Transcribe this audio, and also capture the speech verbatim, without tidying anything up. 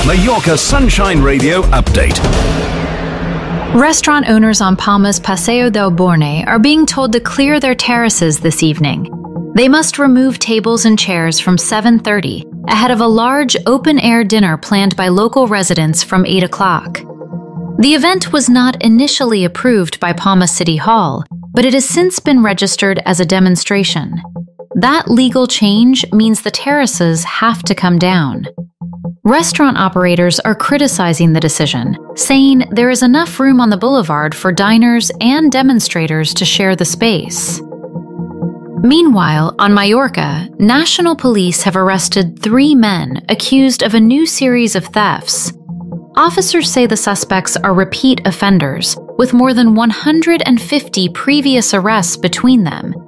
Mallorca Sunshine Radio update. Restaurant owners on Palma's Paseo del Borne are being told to clear their terraces this evening. They must remove tables and chairs from seven thirty ahead of a large open-air dinner planned by local residents from eight o'clock. The event was not initially approved by Palma City Hall, but it has since been registered as a demonstration. That legal change means the terraces have to come down. Restaurant operators are criticizing the decision, saying there is enough room on the boulevard for diners and demonstrators to share the space. Meanwhile, on Mallorca, national police have arrested three men accused of a new series of thefts. Officers say the suspects are repeat offenders, with more than one hundred fifty previous arrests between them,